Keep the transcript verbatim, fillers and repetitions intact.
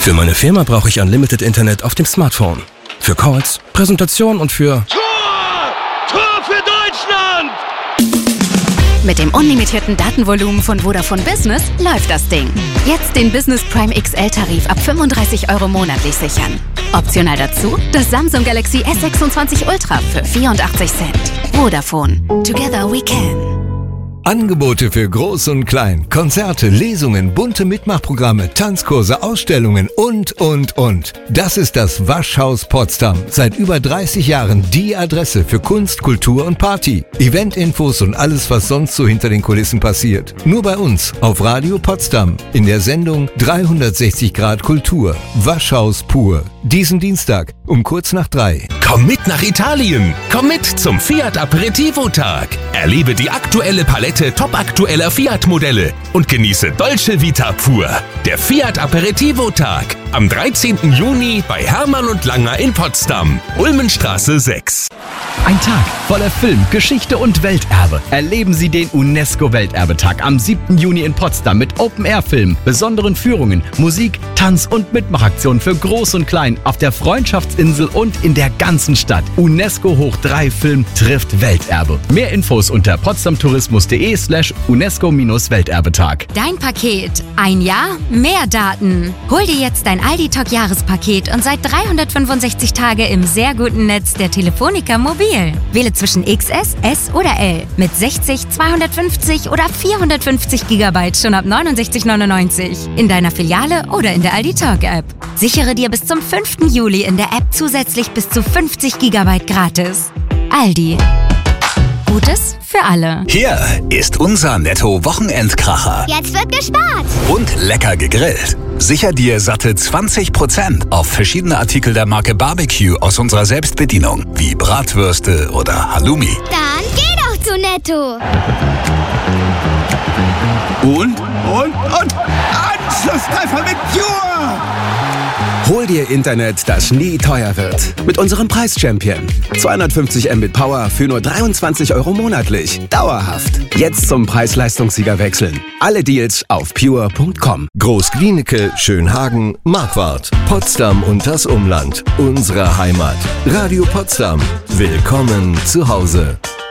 Für meine Firma brauche ich Unlimited Internet auf dem Smartphone. Für Calls, Präsentation und für... Tor! Tor für Deutschland! Mit dem unlimitierten Datenvolumen von Vodafone Business läuft das Ding. Jetzt den Business Prime X L-Tarif ab fünfunddreißig Euro monatlich sichern. Optional dazu das Samsung Galaxy S sechsundzwanzig Ultra für vierundachtzig Cent. Vodafone. Together we can. Angebote für Groß und Klein, Konzerte, Lesungen, bunte Mitmachprogramme, Tanzkurse, Ausstellungen und, und, und. Das ist das Waschhaus Potsdam. Seit über dreißig Jahren die Adresse für Kunst, Kultur und Party. Eventinfos und alles, was sonst so hinter den Kulissen passiert. Nur bei uns auf Radio Potsdam in der Sendung dreihundertsechzig Grad Kultur. Waschhaus pur. Diesen Dienstag um kurz nach drei. Komm mit nach Italien. Komm mit zum Fiat Aperitivo-Tag. Erlebe die aktuelle Palette topaktueller Fiat-Modelle und genieße Dolce Vita pur. Der Fiat Aperitivo-Tag am dreizehnten Juni bei Hermann und Langer in Potsdam. Ulmenstraße sechs. Ein Tag voller Film, Geschichte und Welterbe. Erleben Sie den UNESCO-Welterbetag am siebten Juni in Potsdam mit Open-Air-Filmen, besonderen Führungen, Musik, Tanz- und Mitmachaktionen für Groß und Klein auf der Freundschaftsinsel und in der ganzen Stadt. UNESCO hoch drei Film trifft Welterbe. Mehr Infos unter potsdamtourismus.de slash UNESCO-Welterbetag. Dein Paket. Ein Jahr, mehr Daten. Hol dir jetzt dein Aldi-Talk-Jahrespaket und seit dreihundertfünfundsechzig Tage im sehr guten Netz der Telefonica Mobil. Wähle zwischen X S, S oder L mit sechzig, zweihundertfünfzig oder vierhundertfünfzig Gigabyte schon ab neunundsechzig neunundneunzig in deiner Filiale oder in der Aldi Talk App. Sichere dir bis zum fünften Juli in der App zusätzlich bis zu fünfzig Gigabyte gratis. Aldi. Gutes für alle. Hier ist unser Netto-Wochenendkracher. Jetzt wird gespart. Und lecker gegrillt. Sicher dir satte zwanzig Prozent auf verschiedene Artikel der Marke Barbecue aus unserer Selbstbedienung, wie Bratwürste oder Halloumi. Dann geh doch zu Netto. Und, und, und, Anschlusstreffer mit Pure! Hol dir Internet, das nie teuer wird. Mit unserem Preis-Champion. zweihundertfünfzig Mbit Power für nur dreiundzwanzig Euro monatlich. Dauerhaft. Jetzt zum Preis-Leistungssieger wechseln. Alle Deals auf pure punkt com. Groß-Glienicke, Schönhagen, Marquardt, Potsdam und das Umland. Unsere Heimat. Radio Potsdam. Willkommen zu Hause.